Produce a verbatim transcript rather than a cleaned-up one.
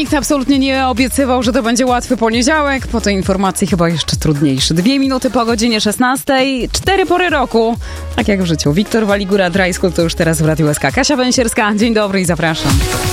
nikt absolutnie nie obiecywał, że to będzie łatwy poniedziałek. Po tej informacji chyba jeszcze trudniejszy. Dwie minuty po godzinie szesnastej, cztery pory roku. Tak jak w życiu. Wiktor Waligura, Dry School, to już teraz w Radiu S K. Kasia Węsierska, dzień dobry i zapraszam.